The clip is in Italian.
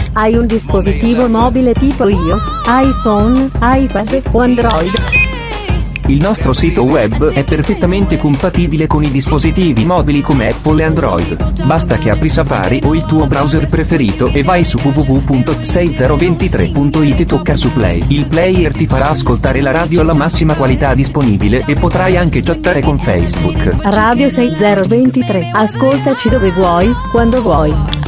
Hai un dispositivo mobile tipo iOS, iPhone, iPad o Android? Il nostro sito web è perfettamente compatibile con i dispositivi mobili come Apple e Android. Basta che apri Safari o il tuo browser preferito e vai su www.6023.it e tocca su Play. Il player ti farà ascoltare la radio alla massima qualità disponibile e potrai anche chattare con Facebook. Radio 6023, ascoltaci dove vuoi, quando vuoi.